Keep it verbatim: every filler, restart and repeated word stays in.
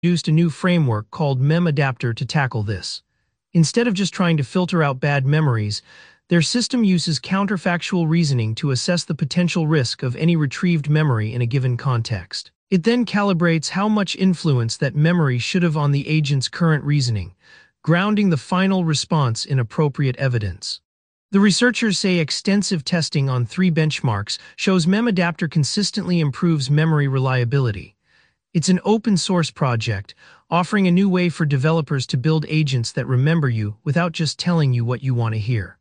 introduced a new framework called MemAdapter to tackle this. Instead of just trying to filter out bad memories, their system uses counterfactual reasoning to assess the potential risk of any retrieved memory in a given context. It then calibrates how much influence that memory should have on the agent's current reasoning, grounding the final response in appropriate evidence. The researchers say extensive testing on three benchmarks shows MemAdapter consistently improves memory reliability. It's an open-source project, offering a new way for developers to build agents that remember you without just telling you what you want to hear.